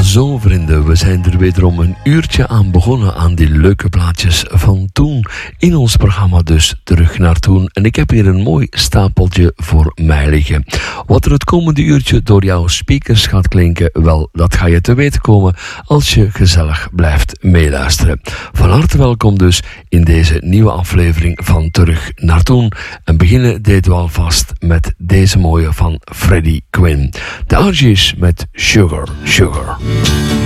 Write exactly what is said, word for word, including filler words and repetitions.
Zo vrienden, we zijn er wederom een uurtje aan begonnen aan die leuke plaatjes van toen. In ons programma dus Terug naar Toen. En ik heb hier een mooi stapeltje voor mij liggen. Wat er het komende uurtje door jouw speakers gaat klinken, wel, dat ga je te weten komen als je gezellig blijft meeluisteren. Van harte welkom dus in deze nieuwe aflevering van Terug naar Toen. En beginnen deden we alvast met deze mooie van Freddie Quinn. De R G's met Sugar, Sugar.